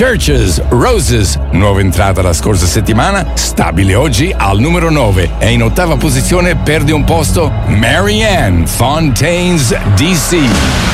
Churches, Roses, nuova entrata la scorsa settimana, stabile oggi al numero 9 e in ottava posizione perde un posto Marianne, Fontaine's DC.